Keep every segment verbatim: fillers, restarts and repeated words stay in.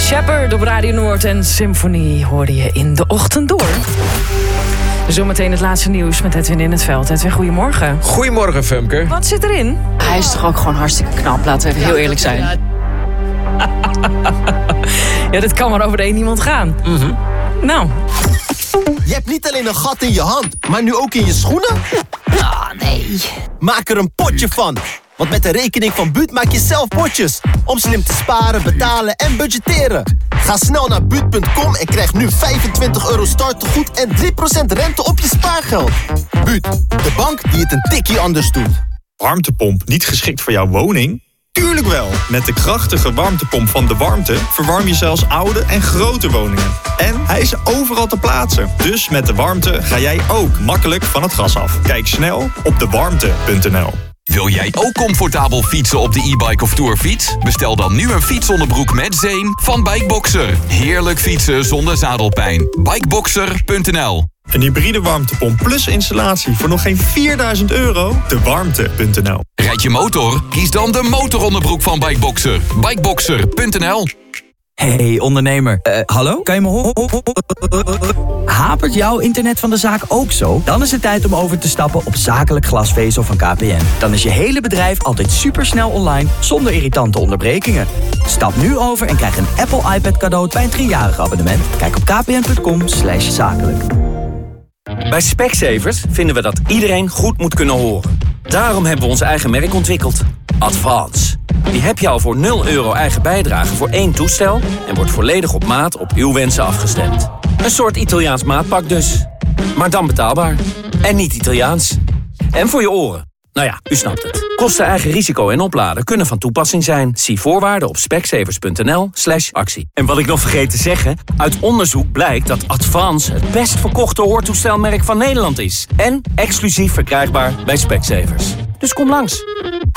Shepherd op Radio Noord en Symfonie hoorde je in de ochtend door. Zometeen het laatste nieuws met Edwin in het veld. Edwin, goedemorgen. Goedemorgen, Femke. Wat zit erin? Hij is toch ook gewoon hartstikke knap, laten we even heel eerlijk zijn. Ja, dit kan maar over één iemand gaan. Mm-hmm. Nou. Je hebt niet alleen een gat in je hand, maar nu ook in je schoenen? Ah, nee. Maak er een potje van. Want met de rekening van Buut maak je zelf potjes. Om slim te sparen, betalen en budgetteren. Ga snel naar buut punt com en krijg nu vijfentwintig euro startegoed en drie procent rente op je spaargeld. Buut, de bank die het een tikje anders doet. Warmtepomp niet geschikt voor jouw woning? Tuurlijk wel! Met de krachtige warmtepomp van De Warmte verwarm je zelfs oude en grote woningen. En hij is overal te plaatsen. Dus met De Warmte ga jij ook makkelijk van het gas af. Kijk snel op de warmte punt n l. Wil jij ook comfortabel fietsen op de e-bike of tourfiets? Bestel dan nu een fietsonderbroek met zeem van Bikeboxer. Heerlijk fietsen zonder zadelpijn. Bikeboxer punt n l. Een hybride warmtepomp plus installatie voor nog geen vierduizend euro? de warmte punt n l. Rijd je motor? Kies dan de motoronderbroek van Bikeboxer. Bikeboxer punt n l. Hey ondernemer, uh, hallo? Kan je me horen? Hapert jouw internet van de zaak ook zo? Dan is het tijd om over te stappen op zakelijk glasvezel van K P N. Dan is je hele bedrijf altijd supersnel online, zonder irritante onderbrekingen. Stap nu over en krijg een Apple iPad cadeau bij een driejarig abonnement. Kijk op kpn punt com slash zakelijk. Bij Specsavers vinden we dat iedereen goed moet kunnen horen. Daarom hebben we ons eigen merk ontwikkeld. Advance. Die heb je al voor nul euro eigen bijdrage voor één toestel en wordt volledig op maat op uw wensen afgestemd. Een soort Italiaans maatpak dus. Maar dan betaalbaar. En niet Italiaans. En voor je oren. Nou ja, u snapt het. Kosten eigen risico en opladen kunnen van toepassing zijn. Zie voorwaarden op specsavers punt n l slash actie. En wat ik nog vergeet te zeggen, uit onderzoek blijkt dat Advance het best verkochte hoortoestelmerk van Nederland is. En exclusief verkrijgbaar bij Specsavers. Dus kom langs.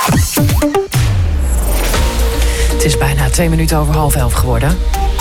Het is bijna twee minuten over half elf geworden.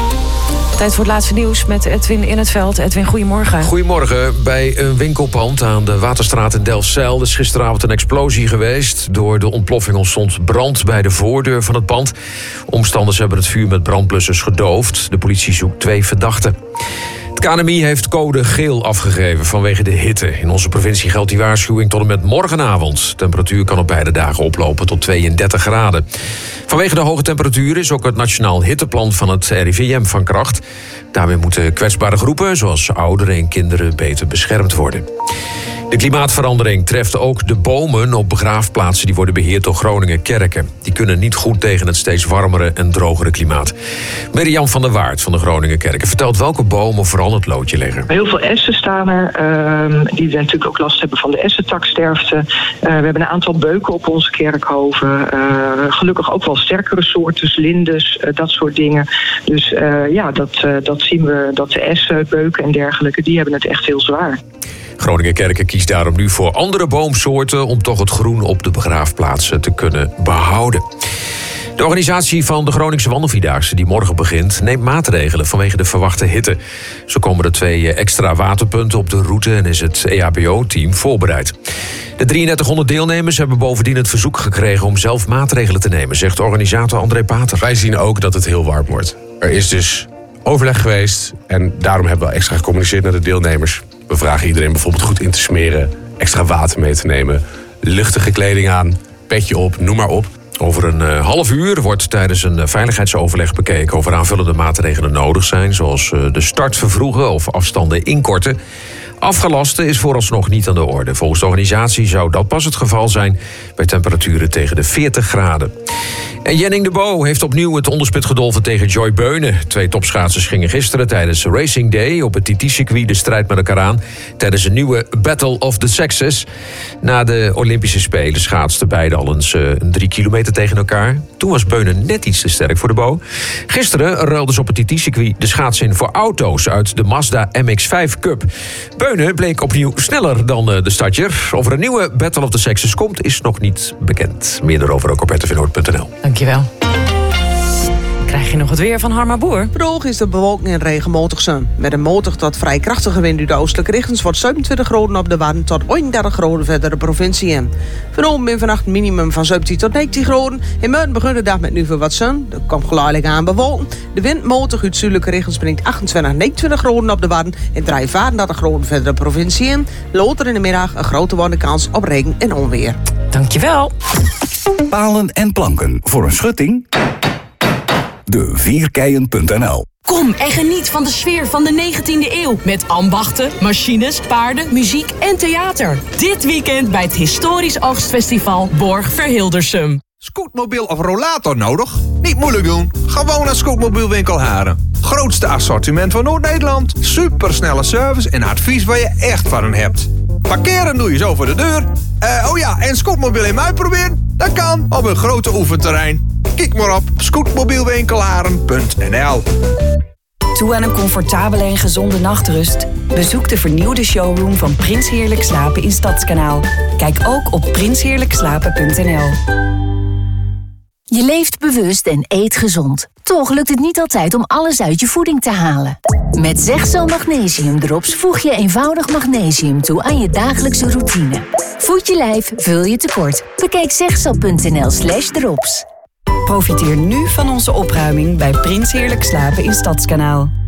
Tijd voor het laatste nieuws met Edwin in het veld. Edwin, goedemorgen. Goedemorgen. Bij een winkelpand aan de Waterstraat in Delfzijl is gisteravond een explosie geweest. Door de ontploffing ontstond brand bij de voordeur van het pand. Omstanders hebben het vuur met brandblussers gedoofd. De politie zoekt twee verdachten. Het K N M I heeft code geel afgegeven vanwege de hitte. In onze provincie geldt die waarschuwing tot en met morgenavond. De temperatuur kan op beide dagen oplopen tot tweeëndertig graden. Vanwege de hoge temperatuur is ook het Nationaal Hitteplan van het R I V M van kracht. Daarmee moeten kwetsbare groepen, zoals ouderen en kinderen, beter beschermd worden. De klimaatverandering treft ook de bomen op begraafplaatsen die worden beheerd door Groningen Kerken. Die kunnen niet goed tegen het steeds warmere en drogere klimaat. Mirjam van der Waard van de Groningen Kerken vertelt welke bomen vooral het loodje leggen. Heel veel essen staan er, uh, die natuurlijk ook last hebben van de essentaksterfte. Uh, we hebben een aantal beuken op onze kerkhoven. Uh, gelukkig ook wel sterkere soorten, lindes, uh, dat soort dingen. Dus uh, ja, dat, uh, dat zien we, dat de essen, beuken en dergelijke, die hebben het echt heel zwaar. Groningen Kerken kiest daarom nu voor andere boomsoorten om toch het groen op de begraafplaatsen te kunnen behouden. De organisatie van de Groningse Wandelvierdaagse, die morgen begint, neemt maatregelen vanwege de verwachte hitte. Zo komen er twee extra waterpunten op de route en is het E H B O-team voorbereid. De drieëndertighonderd deelnemers hebben bovendien het verzoek gekregen om zelf maatregelen te nemen, zegt organisator André Pater. Wij zien ook dat het heel warm wordt. Er is dus overleg geweest en daarom hebben we extra gecommuniceerd naar de deelnemers. We vragen iedereen bijvoorbeeld goed in te smeren, extra water mee te nemen, luchtige kleding aan, petje op, noem maar op. Over een uh, half uur wordt tijdens een uh, veiligheidsoverleg bekeken of er aanvullende maatregelen nodig zijn, zoals uh, de start vervroegen of afstanden inkorten. Afgelasten is vooralsnog niet aan de orde. Volgens de organisatie zou dat pas het geval zijn bij temperaturen tegen de veertig graden. En Jenning de Bo heeft opnieuw het onderspit gedolven tegen Joy Beunen. Twee topschaatsers gingen gisteren tijdens Racing Day op het T T-circuit de strijd met elkaar aan tijdens een nieuwe Battle of the Sexes. Na de Olympische Spelen schaatsten beiden al eens uh, een drie kilometer tegen elkaar. Toen was Beunen net iets te sterk voor de Bo. Gisteren ruilden ze op het T T-circuit de schaats in voor auto's uit de Mazda M X vijf Cup. Beunen bleek opnieuw sneller dan uh, de stadjer. Of er een nieuwe Battle of the Sexes komt, is nog niet bekend. Meer daarover ook op r t v noord punt n l. Dankjewel. Krijg je nog het weer van Harma Boer? Droog is de bewolking en regenmatig zon. Met een matig tot vrij krachtige wind uit de oostelijke richting wordt zevenentwintig graden op de Wadden tot eenendertig graden verder de provincie in. Vanavond en vannacht minimum van zeventien tot negentien graden. In Muiden begint de dag met nu veel wat zon. Er komt geleidelijk aan bewolking. De wind matig uit zuidelijke richting brengt achtentwintig, negenentwintig graden op de Wadden en vijfenveertig graden verder de provincie in. Later in de middag een grote kans op regen en onweer. Dankjewel. Palen en planken voor een schutting? De vierkeien punt n l. Kom en geniet van de sfeer van de negentiende eeuw. Met ambachten, machines, paarden, muziek en theater. Dit weekend bij het historisch oogstfestival Borg Verhildersum. Scootmobiel of rollator nodig? Niet moeilijk doen. Gewoon naar Scootmobielwinkel Haren. Grootste assortiment van Noord-Nederland. Supersnelle service en advies waar je echt van hebt. Parkeren doe je zo voor de deur. Uh, oh ja, en scootmobiel in mij proberen? Dat kan op een grote oefenterrein. Kijk maar op scootmobielwinkelharen punt n l. Toe aan een comfortabele en gezonde nachtrust? Bezoek de vernieuwde showroom van Prins Heerlijk Slapen in Stadskanaal. Kijk ook op prins heerlijk slapen punt n l. Je leeft bewust en eet gezond. Toch lukt het niet altijd om alles uit je voeding te halen. Met Zegzo Magnesium Drops voeg je eenvoudig magnesium toe aan je dagelijkse routine. Voed je lijf, vul je tekort. Bekijk zegzo punt n l slash drops. Profiteer nu van onze opruiming bij Prins Heerlijk Slapen in Stadskanaal.